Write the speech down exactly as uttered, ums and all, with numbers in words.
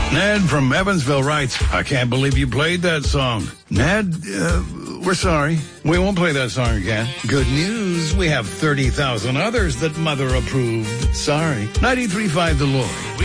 Ned from Evansville writes, I can't believe you played that song. Ned, uh, we're sorry. We won't play that song again. Good news, we have thirty thousand others that Mother approved. Sorry. ninety-three point five The Lord.